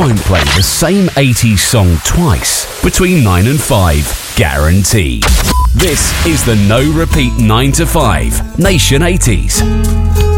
won't play the same 80s song twice between 9 and 5. Guaranteed. This is the No Repeat 9 to 5 Nation 80s.